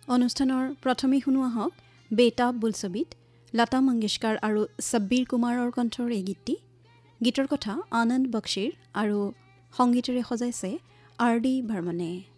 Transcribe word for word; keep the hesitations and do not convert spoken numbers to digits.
অনুষ্ঠানৰ প্ৰথমে শুনোৱা হওক বেটাব বোলছবিত লতা মংগেশকাৰ আৰু সব্বীৰ কুমাৰৰ কণ্ঠৰ এই গীতটি। গীতৰ কথা আনন্দ বক্সিৰ আৰু সংগীতেৰে সজাইছে আৰ ডি বৰ্মনে।